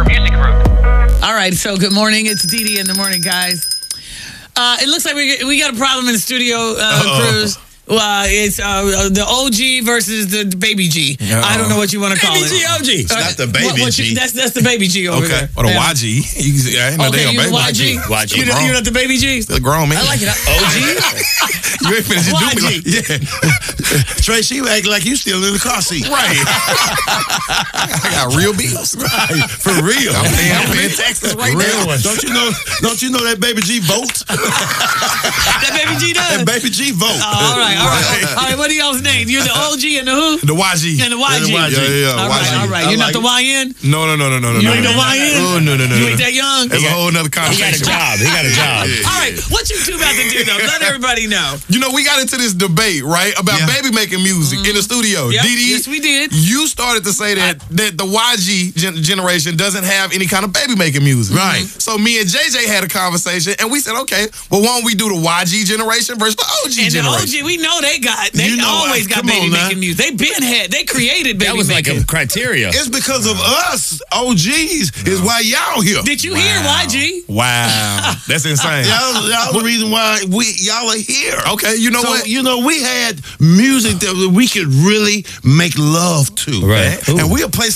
Her music group. All right, so good morning. It's Dee Dee in the morning, guys. It looks like we got a problem in the studio, Cruz. It's the OG versus the baby G. I don't know what you want to call it. Baby G, OG. It's not the baby G. That's the baby G over there. Or the YG. I know they Okay, on you baby. YG. You're not the baby G? Still grown, man. I like it. OG? You ain't finished do me like, Trey, she act like you still in the car seat. Right. I got real bills. Right. For real. I'm paying taxes right now. Don't you know that baby G votes? That baby G does? That baby G vote. All right. What are y'all's names? You're the OG and the who? The YG. And the YG. Yeah. All right. You're not the YN? No. You ain't the YN? Oh, no. You ain't that young? That's a whole nother conversation. He got a job. All right. What you two about to do, though? Let everybody know. You know, we got into this debate, right, about baby making music in the studio. Yep. Dee Dee, Yes, we did. You started to say that the YG generation doesn't have any kind of baby making music. Right. So me and JJ had a conversation, and we said, okay, well, why don't we do the YG generation versus the OG And generation? the OG, we know they always got come baby on now. making music. They created baby That was like making. a criteria. It's because of us, OGs, is why y'all here. Did you hear YG? Wow. That's insane. Y'all the reason why y'all are here. Okay, you know So, what? we had music that we could really make love to. Right. And we'll play